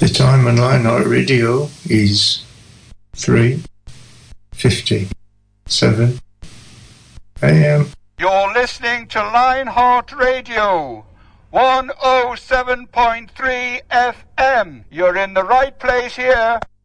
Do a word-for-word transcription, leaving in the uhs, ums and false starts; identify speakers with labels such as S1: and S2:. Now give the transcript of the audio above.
S1: The time on Lionheart Radio is three fifty-seven a m.
S2: You're listening to Lionheart Radio, one oh seven point three F M. You're in the right place here.